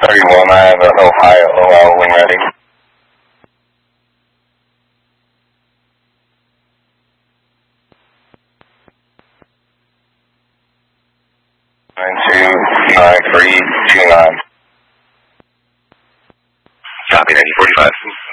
31, I have an Ohio when ready. Nine two 9329. Copy 9045.